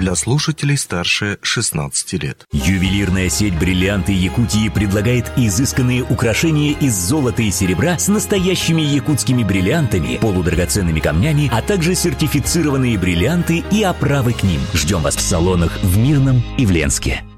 для слушателей старше 16 лет. Ювелирная сеть «Бриллианты Якутии» предлагает изысканные украшения из золота и серебра с настоящими якутскими бриллиантами, полудрагоценными камнями, а также сертифицированные бриллианты и оправы к ним. Ждем вас в салонах в Мирном и в Ленске.